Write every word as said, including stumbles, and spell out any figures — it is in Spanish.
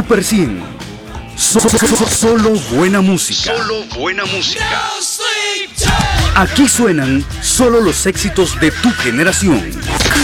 Super cien. So- so- so- solo buena música. Solo buena música. Aquí suenan solo los éxitos de tu generación.